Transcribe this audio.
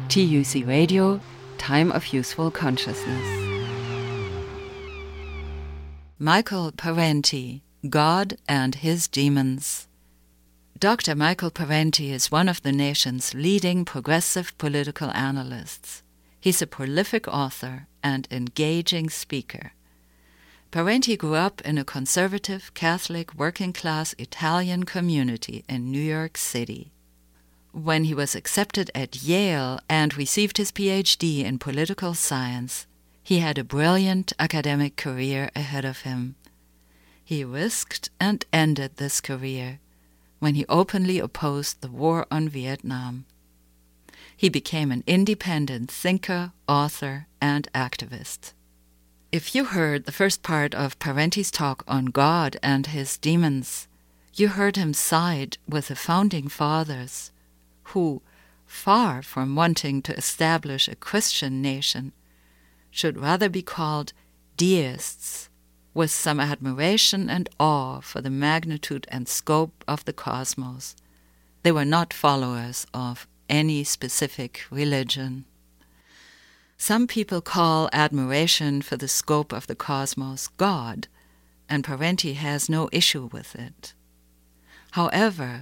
TUC Radio, Time of Useful Consciousness. Michael Parenti, God and His Demons. Dr. Michael Parenti is one of the nation's leading progressive political analysts. He's a prolific author and engaging speaker. Parenti grew up in a conservative, Catholic, working-class Italian community in New York City. When he was accepted at Yale and received his PhD in political science, he had a brilliant academic career ahead of him. He risked and ended this career when he openly opposed the war on Vietnam. He became an independent thinker, author, and activist. If you heard the first part of Parenti's talk on God and His Demons, you heard him side with the Founding Fathers, who, far from wanting to establish a Christian nation, should rather be called deists, with some admiration and awe for the magnitude and scope of the cosmos. They were not followers of any specific religion. Some people call admiration for the scope of the cosmos God, and Parenti has no issue with it. However,